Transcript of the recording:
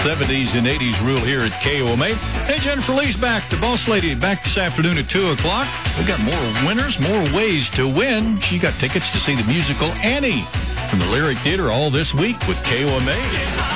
70s and 80s rule here at KOMA. Hey, Jennifer Lee's back. The Boss Lady back this afternoon at 2 o'clock. We got more winners, more ways to win. She got tickets to see the musical Annie from the Lyric Theater all this week with KOMA.